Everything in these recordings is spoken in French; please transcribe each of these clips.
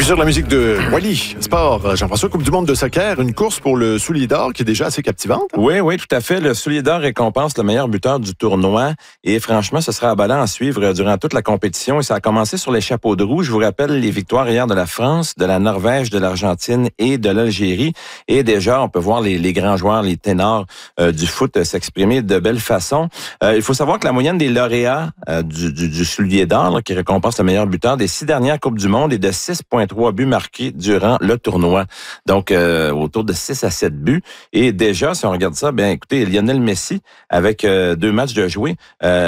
sur la musique de Wally. Sport, Jean-François, Coupe du monde de soccer, une course pour le soulier d'or qui est déjà assez captivante. Hein? Oui, tout à fait. Le soulier d'or récompense le meilleur buteur du tournoi. Et franchement, ce sera aballant à suivre durant toute la compétition. Et ça a commencé sur les chapeaux de roue. Je vous rappelle les victoires hier de la France, de la Norvège, de l'Argentine et de l'Algérie. Et déjà, on peut voir les grands joueurs, les ténors du foot s'exprimer de belle façon. Il faut savoir que la moyenne des lauréats du soulier d'or, là, qui récompense le meilleur buteur des 6 dernières Coupes du monde, est de 6,3 buts marqués durant le tournoi. Donc, autour de 6 à 7 buts. Et déjà, si on regarde ça, bien, écoutez, Lionel Messi, avec 2 matchs de jouer,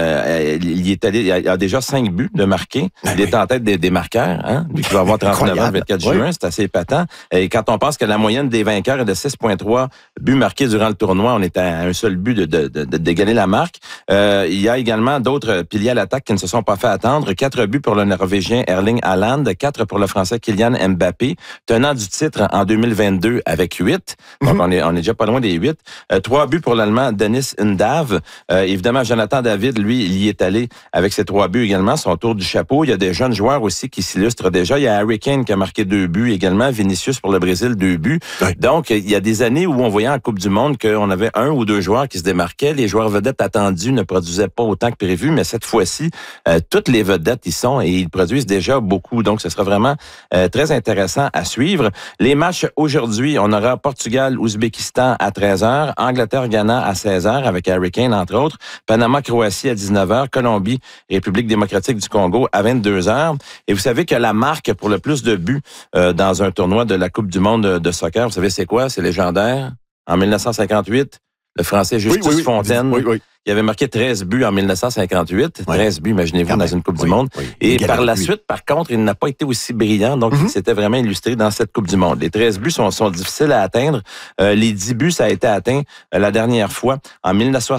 il a déjà 5 buts de marqués. Il est en tête des marqueurs, hein? Lui qui va avoir 39 ans le 24 juin, c'est assez épatant. Et quand on pense que la moyenne des vainqueurs est de 6,3 buts marqués durant le tournoi, on est à un seul but d'égaler la marque. Il y a également d'autres piliers à l'attaque qui ne se sont pas fait attendre. 4 buts pour le Norvégien Erling Haaland, 4 pour le Français Kylian Mbappé, tenant du titre en 2022 avec 8. Donc, on est déjà pas loin des 8. 3 buts pour l'Allemand Dennis Undav. Évidemment, Jonathan David, lui, il y est allé avec ses 3 buts également, son tour du chapeau. Il y a des jeunes joueurs aussi qui s'illustrent déjà. Il y a Harry Kane qui a marqué 2 buts également. Vinicius pour le Brésil, 2 buts. Oui. Donc, il y a des années où on voyait en Coupe du monde qu'on avait 1 ou 2 joueurs qui se démarquaient. Les joueurs vedettes attendus ne produisaient pas autant que prévu, mais cette fois-ci, toutes les vedettes y sont et ils produisent déjà beaucoup. Donc, ce sera vraiment très intéressant à suivre. Les matchs aujourd'hui, on aura Portugal-Ouzbékistan à 13h, Angleterre-Ghana à 16h avec Harry Kane, entre autres, Panama-Croatie à 19h, Colombie-République démocratique du Congo à 22h. Et vous savez que la marque pour le plus de buts dans un tournoi de la Coupe du monde de soccer, vous savez c'est quoi? C'est légendaire. En 1958, le Français Justice Fontaine... Il avait marqué 13 buts en 1958. 13 buts, imaginez-vous, dans une Coupe du monde. Et par la suite, par contre, il n'a pas été aussi brillant. Donc, il s'était vraiment illustré dans cette Coupe du monde. Les 13 buts sont difficiles à atteindre. Les 10 buts, ça a été atteint la dernière fois en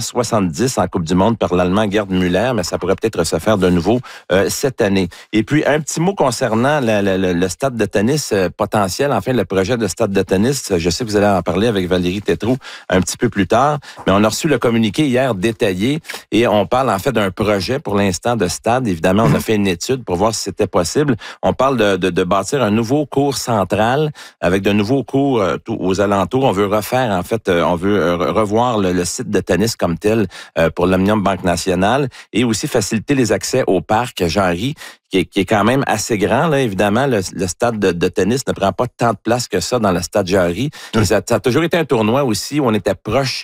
1970 en Coupe du monde par l'Allemand Gerd Müller, mais ça pourrait peut-être se faire de nouveau cette année. Et puis, un petit mot concernant le stade de tennis potentiel, enfin, le projet de stade de tennis. Je sais que vous allez en parler avec Valérie Tétrault un petit peu plus tard, mais on a reçu le communiqué hier détaillé et on parle en fait d'un projet pour l'instant de stade. Évidemment, on a fait une étude pour voir si c'était possible. On parle de bâtir un nouveau court central avec de nouveaux cours aux alentours. On veut refaire, en fait, on veut revoir le site de tennis comme tel pour l'Omnium Banque Nationale et aussi faciliter les accès au parc Jean-Ry qui est quand même assez grand. Là, évidemment, le stade de tennis ne prend pas tant de place que ça dans le stade Jarry. Ça a toujours été un tournoi aussi où on était proche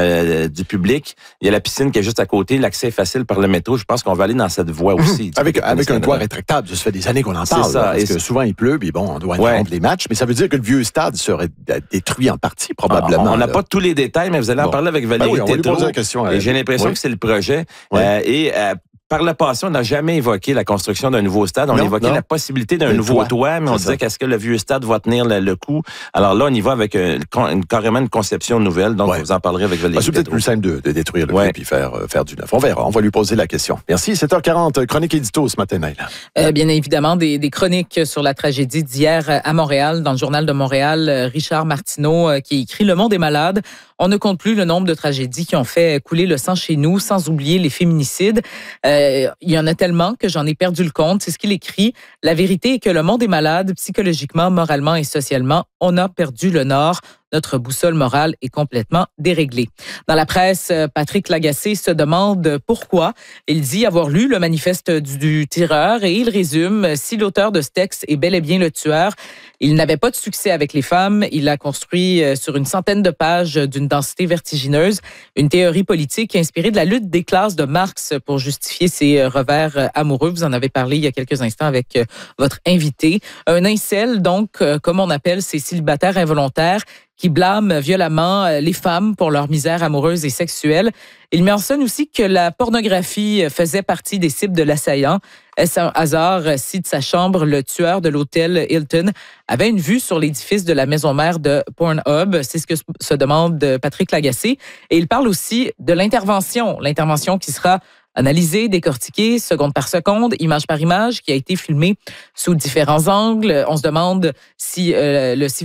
du public. Il y a la piscine qui est juste à côté. L'accès est facile par le métro. Je pense qu'on va aller dans cette voie aussi. Avec un toit rétractable. Ça fait des années qu'on en parle. C'est ça. Parce que souvent, il pleut, puis bon, on doit interrompre les matchs. Mais ça veut dire que le vieux stade serait détruit en partie, probablement. On n'a pas tous les détails, mais vous allez en parler avec Valérie Tétrault. Et j'ai l'impression que c'est le projet. Par le passé, on n'a jamais évoqué la construction d'un nouveau stade. On évoquait la possibilité d'un nouveau toit, mais on disait qu'est-ce que le vieux stade va tenir le coup. Alors là, on y va avec carrément une conception nouvelle. Donc, vous en parlerez avec Valérie. C'est peut-être plus simple de détruire le vieux puis faire du neuf. On verra. On va lui poser la question. Merci. 7h40, chronique édito ce matin, Naïla. Bien évidemment, des chroniques sur la tragédie d'hier à Montréal. Dans le Journal de Montréal, Richard Martineau qui écrit « Le monde est malade. On ne compte plus le nombre de tragédies qui ont fait couler le sang chez nous, sans oublier les féminicides. Il y en a tellement que j'en ai perdu le compte. » C'est ce qu'il écrit. La vérité est que le monde est malade, psychologiquement, moralement et socialement. On a perdu le nord. Notre boussole morale est complètement déréglée. Dans la presse, Patrick Lagacé se demande pourquoi. Il dit avoir lu le manifeste du tireur et il résume « Si l'auteur de ce texte est bel et bien le tueur, il n'avait pas de succès avec les femmes. Il a construit sur une centaine de pages d'une densité vertigineuse une théorie politique inspirée de la lutte des classes de Marx pour justifier ses revers amoureux. » Vous en avez parlé il y a quelques instants avec votre invité. Un incel, donc, comme on appelle ces célibataires involontaires, qui blâment violemment les femmes pour leur misère amoureuse et sexuelle. Il mentionne aussi que la pornographie faisait partie des cibles de l'assaillant. Est-ce un hasard si de sa chambre, le tueur de l'hôtel Hilton avait une vue sur l'édifice de la maison mère de Pornhub? C'est ce que se demande Patrick Lagacé. Et il parle aussi de l'intervention qui sera analysée, décortiquée, seconde par seconde, image par image, qui a été filmée sous différents angles. On se demande si le